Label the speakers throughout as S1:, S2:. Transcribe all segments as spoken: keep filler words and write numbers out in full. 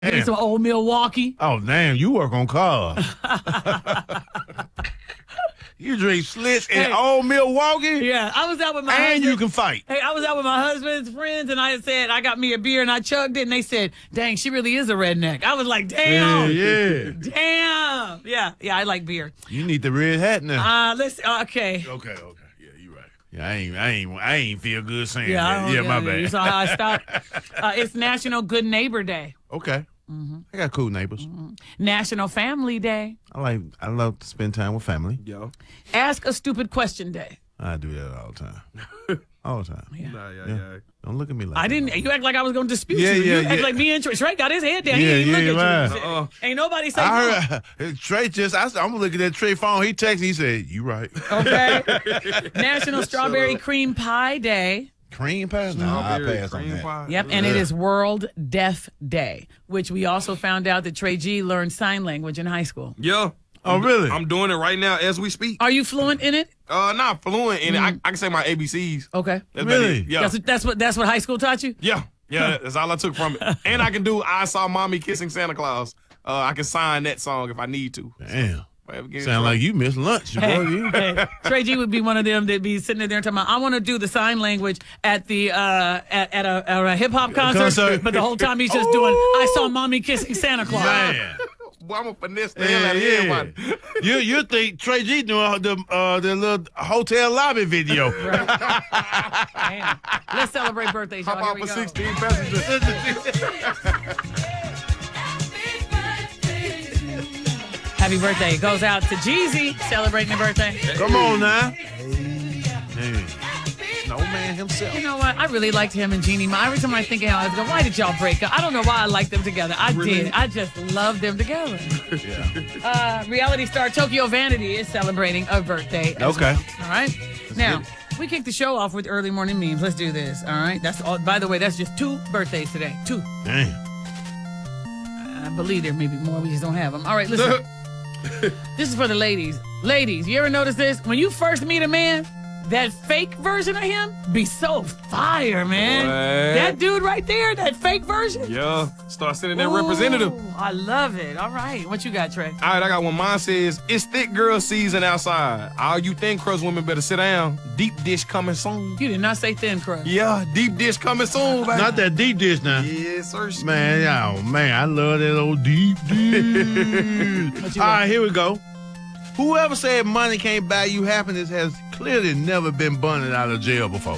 S1: Getting some old Milwaukee.
S2: Oh, damn, you work on cars. You drink Schlitz in
S1: Hey.
S2: old Milwaukee?
S1: Yeah, I was out with my
S2: And
S1: husband.
S2: you can fight.
S1: Hey, I was out with my husband's friends, and I said, I got me a beer, and I chugged it, and they said, dang, she really is a redneck. I was like, damn.
S2: Yeah, yeah.
S1: Damn. Yeah, yeah, I like beer.
S2: You need the red hat now.
S1: Uh, let's, okay.
S2: Okay, okay. Yeah, you're right. Yeah, I ain't, I ain't, I ain't feel good saying
S1: Yeah, I
S2: that.
S1: don't-
S2: Yeah, my
S1: yeah,
S2: bad.
S1: You saw how I stopped? Uh, it's National Good Neighbor Day.
S2: Okay.
S1: Mm-hmm.
S2: I got cool neighbors.
S1: Mm-hmm. National Family Day.
S2: I like, I love to spend time with family.
S3: Yo.
S1: Ask a Stupid Question Day.
S2: I do that all the time. All the time.
S1: Yeah.
S3: Nah, yeah,
S2: Yeah.
S3: yeah.
S2: Don't look at me like
S1: I
S2: that.
S1: didn't. You act like I was going to dispute
S2: Yeah,
S1: you.
S2: yeah,
S1: you act
S2: yeah.
S1: like me and Trey. Trey got his head down.
S2: Yeah,
S1: he didn't even
S2: yeah,
S1: look at
S2: right.
S1: you.
S3: Uh-uh.
S1: Ain't nobody say
S2: I
S1: no.
S2: heard Trey just, I, I'm looking at Trey phone. He texted me. He said, you right.
S1: Okay. National Strawberry Cream Pie Day.
S2: Cream pie? No, I
S3: Strawberry
S2: pass on
S3: cream
S2: that.
S3: pie.
S1: Yep, and it is World Deaf Day, which we also found out that Trey G learned sign language in high school.
S3: Yeah.
S2: Oh, really?
S3: I'm doing it right now as we speak.
S1: Are you fluent in it?
S3: Uh, not fluent in it. I, I can say my A B Cs.
S1: Okay.
S3: That's about
S2: Really?
S3: it. Yeah.
S1: That's, what- that's what that's what high school taught you?
S3: Yeah. Yeah. That's all I took from it. And I can do I Saw Mommy Kissing Santa Claus. Uh, I can sign that song if I need to.
S2: Damn.
S3: Whatever get in
S2: Sound
S3: trouble.
S2: like you missed lunch,
S1: Hey,
S2: boy. You.
S1: hey, Trey G would be one of them that'd be sitting there talking about, I want to do the sign language at the uh, at, at a, at a hip hop concert,
S2: Concert.
S1: but the whole time he's just doing, I saw mommy kissing Santa Claus.
S2: Man.
S3: Boy, I'm gonna finesse the hell
S2: Yeah,
S3: out of
S2: yeah.
S3: everybody.
S2: You you think Trey G doing the uh, the little hotel lobby video?
S1: Damn. Let's celebrate birthdays, y'all.
S3: Hop
S1: Here
S3: out
S1: we
S3: for
S1: go.
S3: sixteen passengers.
S1: Happy birthday goes out to Jeezy celebrating their birthday.
S2: Come on now. Hey. Snowman himself.
S1: You know what? I really liked him and Jeannie. Every time I think of him, I go, why did y'all break up? I don't know why I like them together. I
S3: Really?
S1: did. I just love them together.
S2: Yeah.
S1: Uh, reality star Tokyo Vanity is celebrating a birthday. as
S2: Okay.
S1: well. All right. Now, we kick the show off with early morning memes. Let's do this. All right. That's all. By the way, that's just two birthdays today. Two.
S2: Damn.
S1: I believe there may be more. We just don't have them. All right. Listen. This is for the ladies. Ladies, you ever notice this? When you first meet a man, that fake version of him be so fire, man.
S3: What?
S1: That dude right there, that fake version.
S3: Yeah. Start sending that representative.
S1: Ooh, I love it. All right. What you got, Trey?
S3: All right, I got one. Mine says, it's thick girl season outside. All you thin crust women better sit down. Deep dish coming soon.
S1: You did not say thin crust.
S3: Yeah, deep dish coming soon, baby.
S2: Not that deep dish now.
S3: Yes, sir.
S2: Man, oh man, I love that old deep dish.
S1: What you
S2: All
S1: got?
S2: right, here we go. Whoever said money can't buy you happiness has clearly never been bundled out of jail before.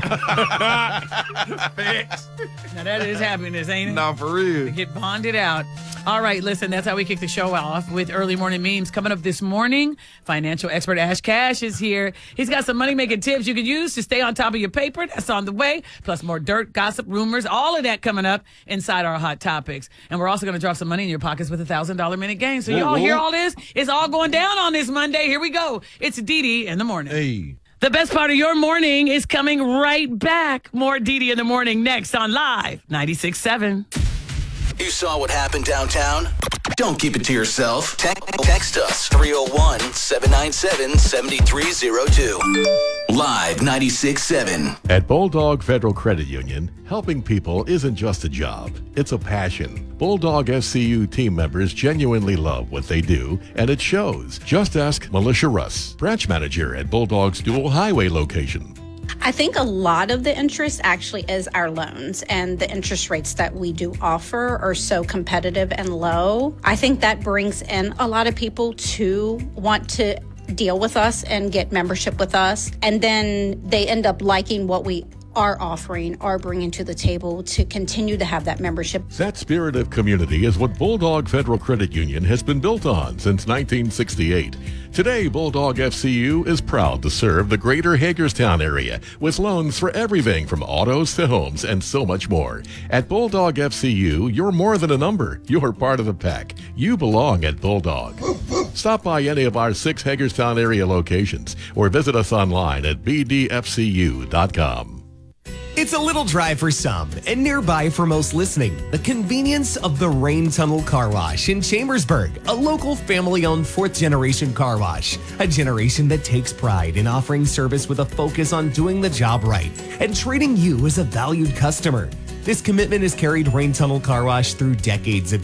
S3: Facts.
S1: Now that is happiness, ain't it?
S3: Nah, for real.
S1: Get bonded out. All right, listen, that's how we kick the show off with early morning memes. Coming up this morning, financial expert Ash Cash is here. He's got some money-making tips you can use to stay on top of your paper. That's on the way. Plus more dirt, gossip, rumors, all of that coming up inside our Hot Topics. And we're also going to drop some money in your pockets with a one thousand dollars minute game. So y'all
S2: Whoa, whoa.
S1: hear all this? It's all going down on this Monday. Here we go. It's Dee Dee in the morning.
S2: Hey.
S1: The best part of your morning is coming right back. More Dee Dee in the morning next on Live ninety-six point seven.
S4: You saw what happened downtown? Don't keep it to yourself. Te- text us three oh one, seven nine seven, seven three oh two. Live ninety-six point seven.
S5: At Bulldog Federal Credit Union, helping people isn't just a job, it's a passion. Bulldog F C U team members genuinely love what they do, and it shows. Just ask Militia Russ, branch manager at Bulldog's dual highway location.
S6: I think a lot of the interest actually is our loans, and the interest rates that we do offer are so competitive and low. I think that brings in a lot of people to want to deal with us and get membership with us, and then they end up liking what we are offering or bringing to the table to continue to have that membership.
S5: That spirit of community is what Bulldog Federal Credit Union has been built on since nineteen sixty-eight. Today, Bulldog F C U is proud to serve the greater Hagerstown area with loans for everything from autos to homes and so much more. At Bulldog F C U, you're more than a number. You're part of the pack. You belong at Bulldog. Stop by any of our six Hagerstown area locations or visit us online at b d f c u dot com.
S7: It's a little drive for some and nearby for most listening. The convenience of the Rain Tunnel Car Wash in Chambersburg, a local family-owned fourth-generation car wash. A generation that takes pride in offering service with a focus on doing the job right and treating you as a valued customer. This commitment has carried Rain Tunnel Car Wash through decades of